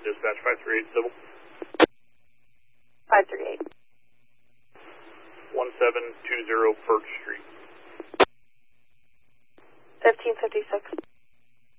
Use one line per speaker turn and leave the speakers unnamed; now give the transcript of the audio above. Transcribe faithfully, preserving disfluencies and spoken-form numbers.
dispatch five three eight civil.
five three eight.
one seven two zero Birch Street.
fifteen fifty-six.